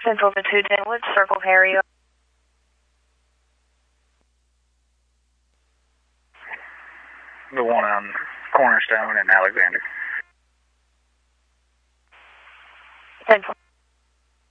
Central to 210 Wood Circle, Harry. The one on Cornerstone and Alexander. Central.